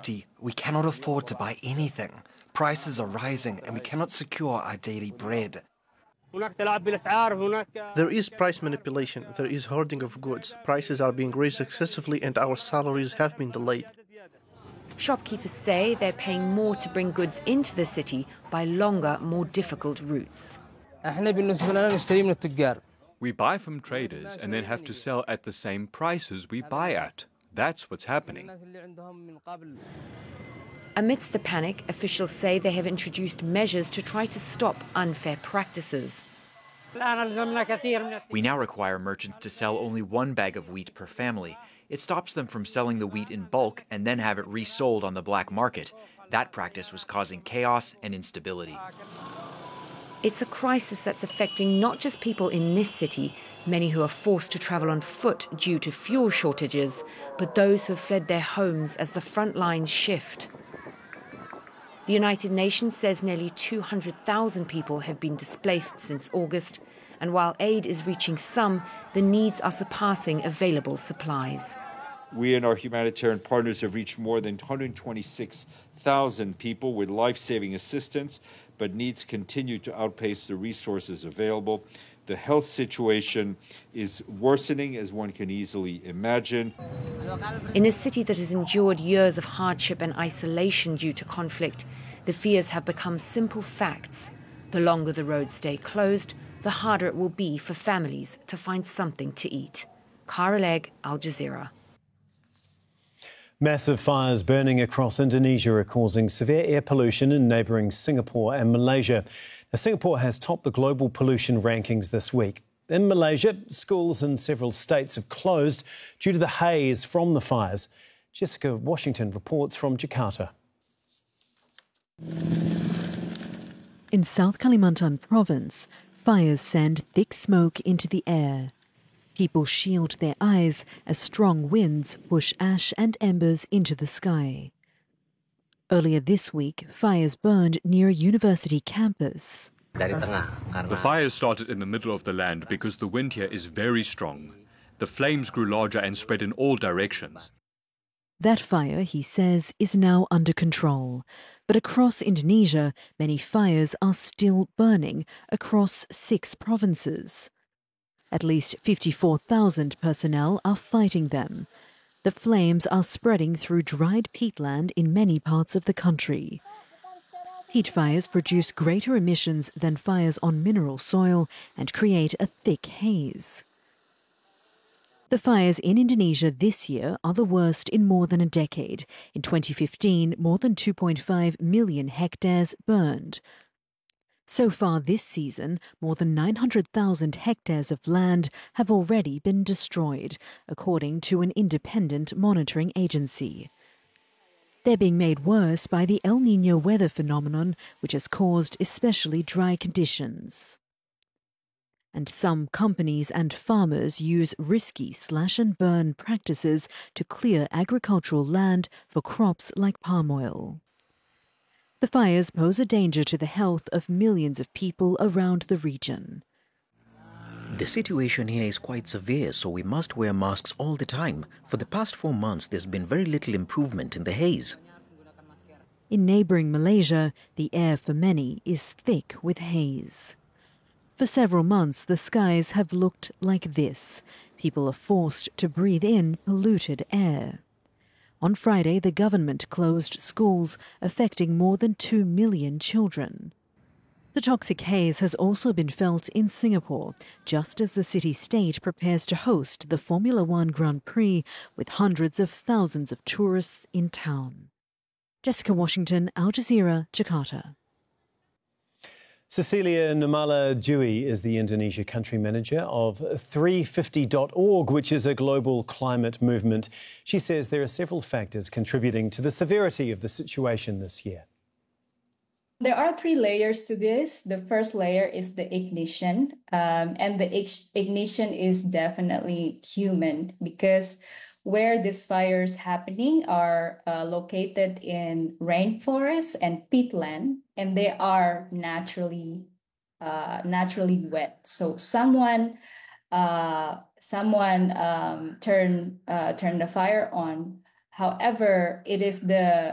city, we cannot afford to buy anything. Prices are rising and we cannot secure our daily bread. There is price manipulation, there is hoarding of goods, prices are being raised excessively and our salaries have been delayed. Shopkeepers say they're paying more to bring goods into the city by longer, more difficult routes. We buy from traders and then have to sell at the same prices we buy at. That's what's happening. Amidst the panic, officials say they have introduced measures to try to stop unfair practices. We now require merchants to sell only one bag of wheat per family. It stops them from selling the wheat in bulk and then have it resold on the black market. That practice was causing chaos and instability. It's a crisis that's affecting not just people in this city, many who are forced to travel on foot due to fuel shortages, but those who have fled their homes as the front lines shift. The United Nations says nearly 200,000 people have been displaced since August, and while aid is reaching some, the needs are surpassing available supplies. We and our humanitarian partners have reached more than 126,000 people with life-saving assistance, but needs continue to outpace the resources available. The health situation is worsening, as one can easily imagine. In a city that has endured years of hardship and isolation due to conflict, the fears have become simple facts. The longer the roads stay closed, the harder it will be for families to find something to eat. Cara Legg, Al Jazeera. Massive fires burning across Indonesia are causing severe air pollution in neighbouring Singapore and Malaysia. Now, Singapore has topped the global pollution rankings this week. In Malaysia, schools in several states have closed due to the haze from the fires. Jessica Washington reports from Jakarta. In South Kalimantan province, fires send thick smoke into the air. People shield their eyes as strong winds push ash and embers into the sky. Earlier this week, fires burned near a university campus. The fires started in the middle of the land because the wind here is very strong. The flames grew larger and spread in all directions. That fire, he says, is now under control. But across Indonesia, many fires are still burning across 6 provinces. At least 54,000 personnel are fighting them. The flames are spreading through dried peatland in many parts of the country. Peat fires produce greater emissions than fires on mineral soil and create a thick haze. The fires in Indonesia this year are the worst in more than a decade. In 2015, more than 2.5 million hectares burned. So far this season, more than 900,000 hectares of land have already been destroyed, according to an independent monitoring agency. They're being made worse by the El Niño weather phenomenon, which has caused especially dry conditions. And some companies and farmers use risky slash-and-burn practices to clear agricultural land for crops like palm oil. The fires pose a danger to the health of millions of people around the region. The situation here is quite severe, so we must wear masks all the time. For the past 4 months, there's been very little improvement in the haze. In neighbouring Malaysia, the air for many is thick with haze. For several months, the skies have looked like this. People are forced to breathe in polluted air. On Friday, the government closed schools, affecting more than 2 million children. The toxic haze has also been felt in Singapore, just as the city-state prepares to host the Formula One Grand Prix with hundreds of thousands of tourists in town. Jessica Washington, Al Jazeera, Jakarta. Cecilia Namala Dewey is the Indonesia country manager of 350.org, which is a global climate movement. She says there are several factors contributing to the severity of the situation this year. There are 3 layers to this. The first layer is the ignition, and the ignition is definitely human, because where these fires happening are located in rainforests and peatland, and they are naturally wet. So someone turned the fire on. However, it is the